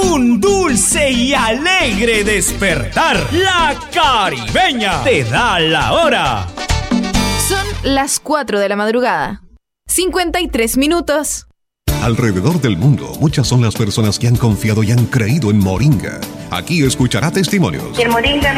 Un dulce y alegre despertar. La Caribeña te da la hora. Son las 4 de la madrugada. 53 minutos. Alrededor del mundo, muchas son las personas que han confiado y han creído en Moringa. Aquí escuchará testimonios. El Moringa